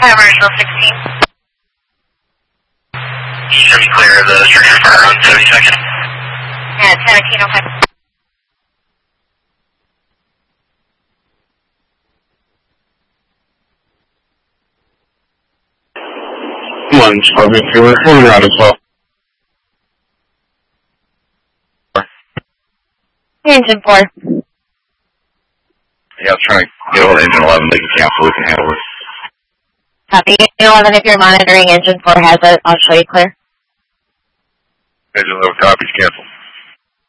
Marshall 16. Should be clear of the structure for around 72nd. At 1705. Lunch, if you're recording around as well. Engine 4. Yeah, I was trying to get hold of engine 11, they can cancel, we can handle it. Copy. 11, if you're monitoring engine 4 has it, I'll show you clear. Engine 11 copies, cancel.